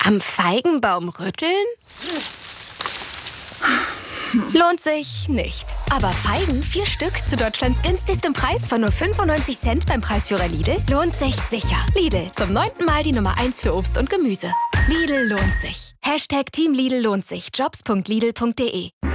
Am Feigenbaum rütteln? Lohnt sich nicht. Aber Feigen, 4 Stück zu Deutschlands günstigstem Preis von nur 95 Cent beim Preisführer Lidl, lohnt sich sicher. Lidl, zum 9. Mal die Nummer 1 für Obst und Gemüse. Lidl lohnt sich. #Team Lidl lohnt sich. Jobs.lidl.de